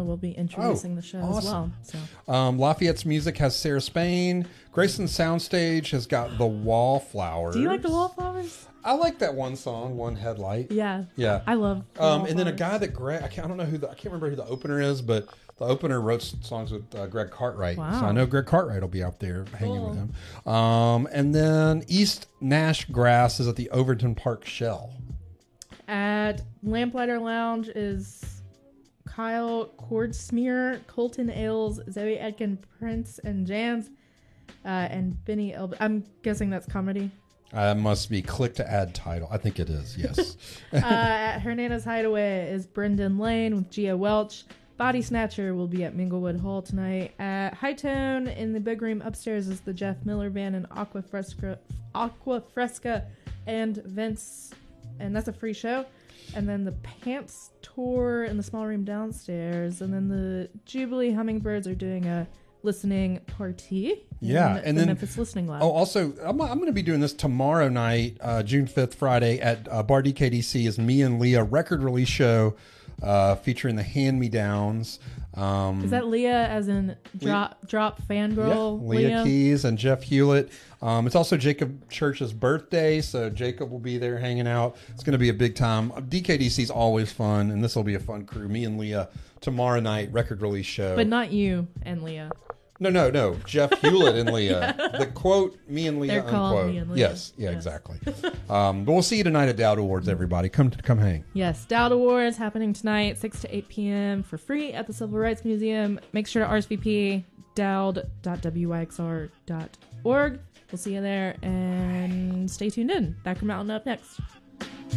will be introducing the show as well. So. Lafayette's Music has Sarah Spain. Grayson Soundstage has got the Wallflowers. Do you like the Wallflowers? I like that one song, One Headlight. Yeah. I love and then a guy that I can't remember who the opener is, but the opener wrote songs with Greg Cartwright. Wow. So I know Greg Cartwright will be out there hanging with him. And then East Nash Grass is at the Overton Park Shell. At Lamplighter Lounge is Kyle Cordsmear, Colton Ailes, Zoe Edkin, Prince and Jans, and Benny I'm guessing that's comedy. Must be click to add title. I think it is, yes. At Hernandez Hideaway is Brendan Lane with Gia Welch. Body Snatcher will be at Minglewood Hall tonight. At High Tone in the big room upstairs is the Jeff Miller Band and Aqua Fresca and Vince, and that's a free show. And then the Pants Tour in the small room downstairs. And then the Jubilee Hummingbirds are doing a listening party. And then Memphis Listening Lab. Oh, also, I'm going to be doing this tomorrow night, June 5th, Friday, at Bar DKDC is Me and Leah record release show featuring the Hand Me Downs. Is that Leah as in drop fangirl? Yeah, Leah Keys and Jeff Hewlett. It's also Jacob Church's birthday, so Jacob will be there hanging out. It's going to be a big time. DKDC is always fun, and this will be a fun crew. Me and Leah tomorrow night, record release show. But not you and Leah. No. Jeff Hewlett and Leah. The quote, me and Leah, They're unquote. called Me and Leah. Yes, exactly. But we'll see you tonight at Dowd Awards, everybody. Come hang. Yes, Dowd Awards happening tonight, 6 to 8 p.m. for free at the Civil Rights Museum. Make sure to RSVP, dowd.wyxr.org. We'll see you there, and stay tuned in. Backer Mountain up next.